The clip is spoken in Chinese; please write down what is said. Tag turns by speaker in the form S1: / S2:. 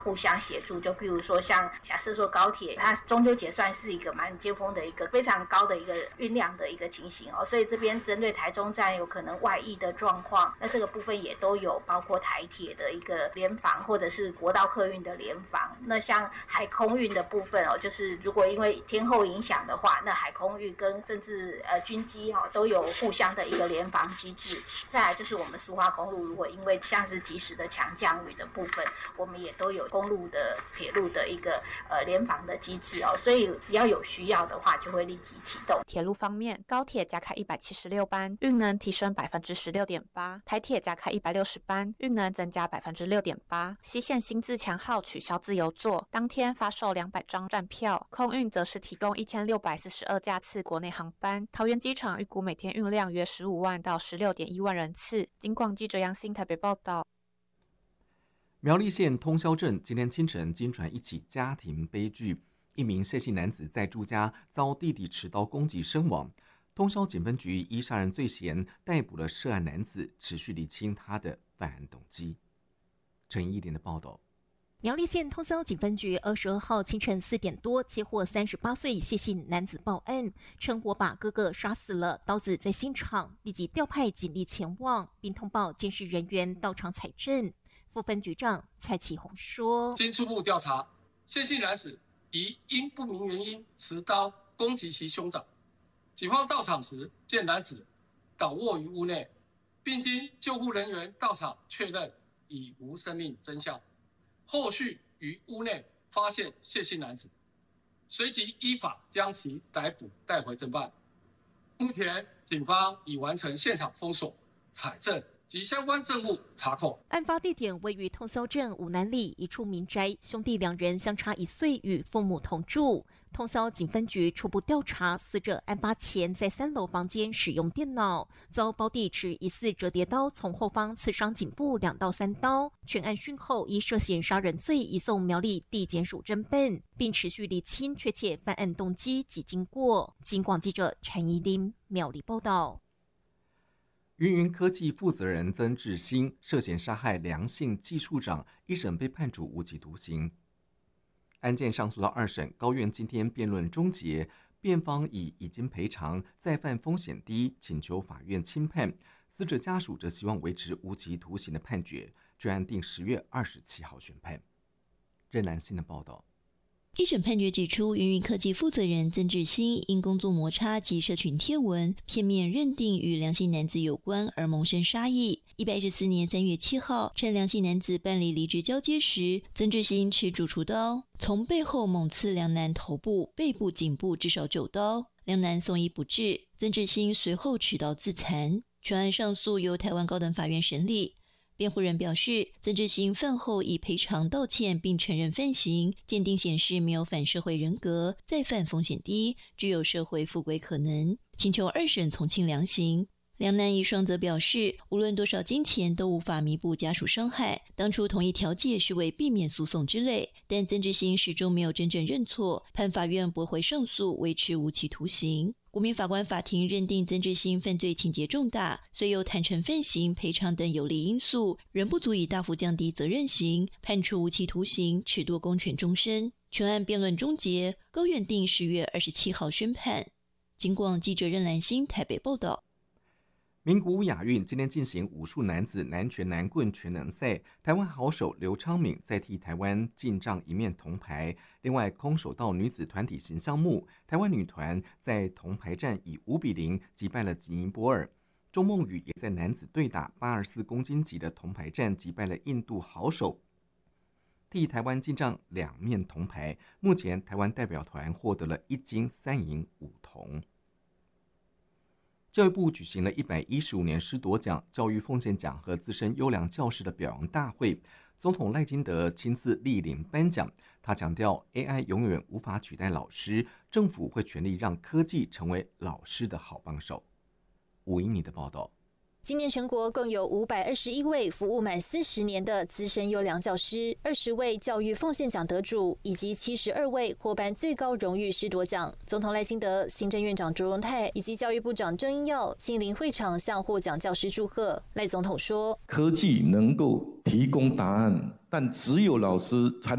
S1: 互相协助。就比如说像假设说高铁，它中秋节算是一个蛮尖峰的一个非常高的一个运量的一个情形所以这边针对台中站有可能外溢的状况，那这个部分也都有包括台铁的一个联防，或者是国道客运的联防。那像海空运的部分就是如果因为天候影响的话，那海空运跟甚至军机都有互相的一个联防机制。再来就是我们苏花公路，如果因为像是及时的强降雨的部分，我们也都有公路的铁路的一个联防的机制所以只要有需要的话就会立即启动。
S2: 铁路方面，高铁加开176班，运能提升16.8%，台铁加开160班，运能增加6.8%。西线新自强号取消自由座，当天发售200张站票，空运则是提供1642架次国内航班。桃园机场预估每天运量约15万到16.1万人次。警广记者杨欣台北报道。
S3: 苗栗县通霄镇今天清晨惊传一起家庭悲剧，一名谢姓男子在住家遭弟弟持刀攻击身亡。通霄警分局依杀人罪嫌逮捕了涉案男子，持续厘清他的犯案动机。陈一莲的报道。
S4: 苗栗县通霄警分局22号清晨4点多接获38岁谢姓男子报案，称我把哥哥杀死了，刀子在现场，立即调派警力前往，并通报监视人员到场采证。副分局长蔡启宏说：
S5: 经初步调查，谢姓男子疑因不明原因持刀攻击其兄长，警方到场时见男子倒卧于屋内，并经救护人员到场确认已无生命征象。后续于屋内发现谢姓男子，随即依法将其逮捕带回侦办。目前警方已完成现场封锁、采证及相关证物查扣。
S4: 案发地点位于通霄镇五南里一处民宅，兄弟2人相差1岁，与父母同住。通霄警分局初步调查，死者案发前在3楼房间使用电脑，遭胞弟持疑似折叠刀从后方刺伤颈部2到3刀。全案讯后，依涉嫌杀人罪移送苗栗地检署侦办，并持续厘清确切犯案动机及经过。警广记者陈怡琳苗栗报道。
S3: 云云科技负责人曾志兴涉嫌杀害梁姓技术长，一审被判处无期徒刑。案件上诉到2审，高院今天辩论终结，辩方以已经赔偿、再犯风险低，请求法院轻判。死者家属则希望维持无期徒刑的判决，专案定10月27号宣判。任兰欣的报道。
S6: 一审判决指出，云云科技负责人曾志兴因工作摩擦及社群贴文，片面认定与梁姓男子有关而萌生杀意。114年3月7号，趁梁姓男子办理离职交接时，曾志兴持主厨刀从背后猛刺梁男头部、背部、颈部至少9刀，梁男送医不治。曾志兴随后持刀自残。全案上诉由台湾高等法院审理。辩护人表示，曾志兴犯后已赔偿道歉并承认犯行，鉴定显示没有反社会人格，再犯风险低，具有社会复归可能，请求2审从轻量刑。梁男遗孀则表示，无论多少金钱都无法弥补家属伤害，当初同意调解是为避免诉讼之类，但曾志兴始终没有真正认错，判法院驳回上诉，维持无期徒刑。国民法官法庭认定曾志兴犯罪情节重大，虽有坦诚犯行、赔偿等有利因素，仍不足以大幅降低责任刑，判处无期徒刑，褫夺公权终身。全案辩论终结，高院定10月27号宣判。警广记者任兰欣台北报道。
S3: 名古屋亚运今天进行武术男子南拳南棍全能赛，台湾好手刘昌敏再替台湾进账1面铜牌。另外，空手道女子团体型项目，台湾女团在铜牌战以5-0击败了吉尼泊尔。周梦雨也在男子对打84公斤级的铜牌战击败了印度好手，替台湾进账2面铜牌。目前台湾代表团获得了1金3银5铜。教育部举行了115年师铎奖、教育奉献奖和资深优良教师的表扬大会，总统赖清德亲自莅临颁奖。他强调 ，AI 永远无法取代老师，政府会全力让科技成为老师的好帮手。吴英妮的报道。
S7: 今年全国共有521位服务满40年的资深优良教师，20位教育奉献奖得主，以及72位获颁最高荣誉师铎奖。总统赖清德、行政院长卓荣泰以及教育部长郑英耀亲临会场向获奖教师祝贺。赖总统说：“
S8: 科技能够提供答案，但只有老师才